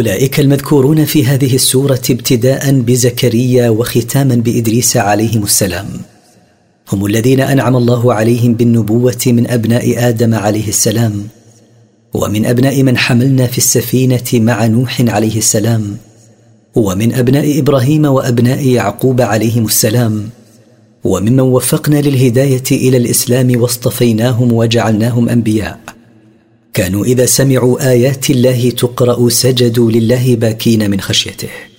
أولئك المذكورون في هذه السورة ابتداء بزكريا وختاما بإدريس عليهم السلام هم الذين أنعم الله عليهم بالنبوة من أبناء آدم عليه السلام، ومن أبناء من حملنا في السفينة مع نوح عليه السلام، ومن أبناء إبراهيم وأبناء يعقوب عليهم السلام، وممن وفقنا للهداية إلى الإسلام واصطفيناهم وجعلناهم أنبياء. كانوا إذا سمعوا آيات الله تقرأ سجدوا لله باكين من خشيته.